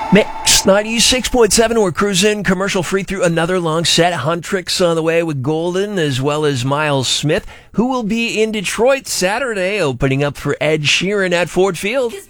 Mix 96.7. We're cruising commercial free through another long set. Huntrix on the way with Golden as well as Miles Smith, who will be in Detroit Saturday, opening up for Ed Sheeran at Ford Field.